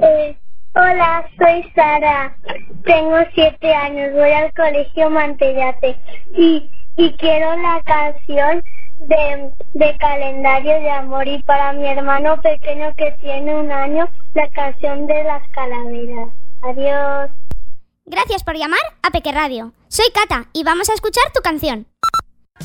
Hola, soy Sara. Tengo 7 años. Voy al colegio Mantellate y quiero la canción de Calendario de Amor, y para mi hermano pequeño que tiene 1 año, la canción de las calaveras. Adiós. Gracias por llamar a Peque Radio. Soy Cata y vamos a escuchar tu canción.